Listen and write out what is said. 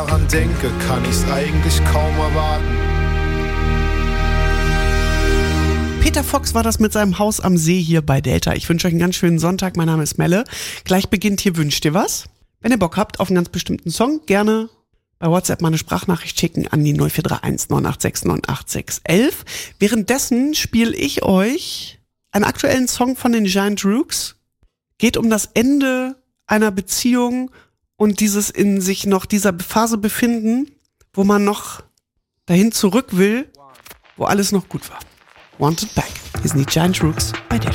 daran denke, kann ich's eigentlich kaum erwarten. Peter Fox war das mit seinem Haus am See hier bei Delta. Ich wünsche euch einen ganz schönen Sonntag. Mein Name ist Melle. Gleich beginnt hier Wünscht ihr was? Wenn ihr Bock habt auf einen ganz bestimmten Song, gerne bei WhatsApp mal eine Sprachnachricht schicken an die 0431 986 986 11. Währenddessen spiele ich euch einen aktuellen Song von den Giant Rooks. Geht um das Ende einer Beziehung und dieses in sich noch dieser Phase befinden, wo man noch dahin zurück will, wo alles noch gut war. Wanted Back. Hier sind die Giant Rooks bei der